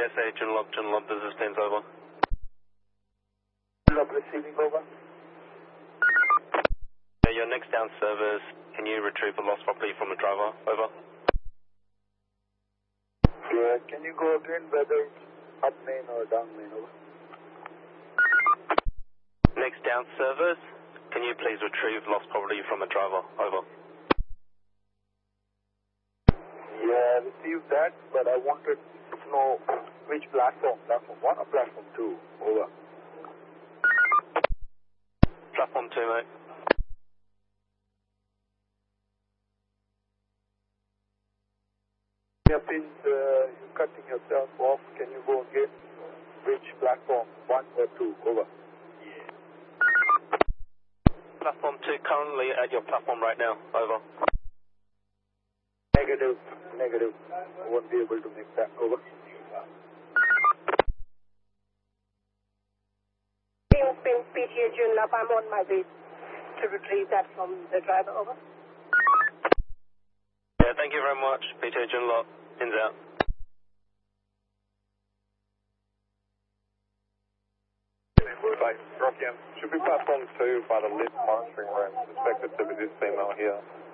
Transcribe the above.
PSA, Junlop, this is Thames, over. Junlop receiving, over. Your next down service, can you retrieve the lost property from the driver, over? Yeah, can you go again whether it's up main or down main, over? Next down service, can you please retrieve lost property from the driver, over? Yeah, I received that, but I wanted to know which platform 1 or platform 2, over. Platform 2, mate. You're cutting yourself off. Can you go again? Which platform, 1 or 2, over? Platform 2, currently at your platform right now, over. Negative. I won't be able to make that, over. Ping, PTA Junlop, I'm on my way to retrieve that from the driver, over. Yeah, thank you very much, PTA Junlop, ins out. Right, Rockham, should be platform 2 by the lift monitoring room, suspected to be this female here.